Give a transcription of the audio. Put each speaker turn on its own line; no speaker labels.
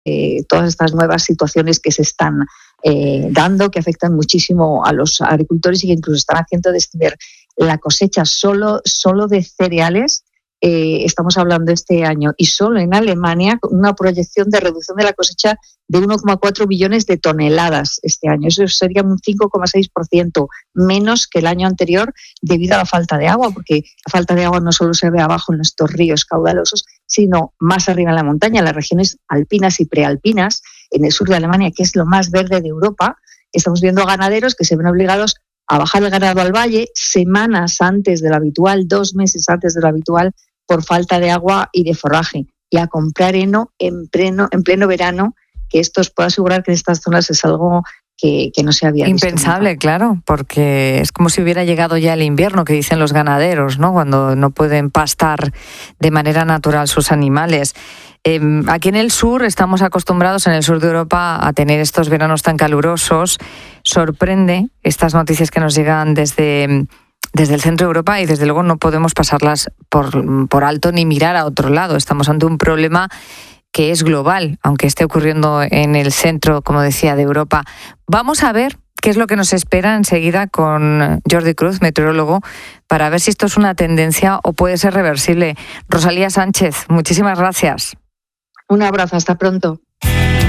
todas estas nuevas situaciones que se están dando, que afectan muchísimo a los agricultores y que incluso están haciendo descender la cosecha solo de cereales. Estamos hablando este año, y solo en Alemania, con una proyección de reducción de la cosecha de 1,4 billones de toneladas este año. Eso sería un 5,6% menos que el año anterior debido a la falta de agua, porque la falta de agua no solo se ve abajo en estos ríos caudalosos, sino más arriba en la montaña, en las regiones alpinas y prealpinas, en el sur de Alemania, que es lo más verde de Europa. Estamos viendo ganaderos que se ven obligados a bajar el ganado al valle semanas antes de lo habitual, 2 meses antes de lo habitual, por falta de agua y de forraje, y a comprar heno en pleno verano, que esto os puedo asegurar que en estas zonas es algo que no se había visto.
Impensable, claro, porque es como si hubiera llegado ya el invierno, que dicen los ganaderos, ¿no? Cuando no pueden pastar de manera natural sus animales. Aquí en el sur estamos acostumbrados, en el sur de Europa, a tener estos veranos tan calurosos. Sorprende estas noticias que nos llegan desde el centro de Europa, y desde luego no podemos pasarlas por alto ni mirar a otro lado. Estamos ante un problema que es global, aunque esté ocurriendo en el centro, como decía, de Europa. Vamos a ver qué es lo que nos espera enseguida con Jordi Cruz, meteorólogo, para ver si esto es una tendencia o puede ser reversible. Rosalía Sánchez, muchísimas gracias.
Un abrazo, hasta pronto.